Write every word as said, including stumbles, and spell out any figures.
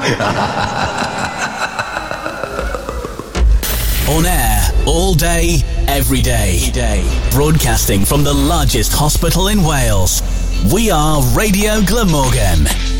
On air, all day, every day. Broadcasting from the largest hospital in Wales. We are Radio Glamorgan.